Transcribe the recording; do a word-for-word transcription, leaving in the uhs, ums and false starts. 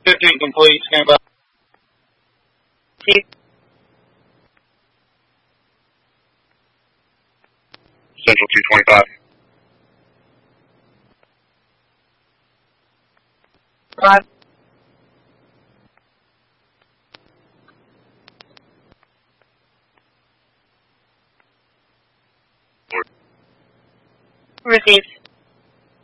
fifteen complete, stand by. Central two twenty-five. Five. Received.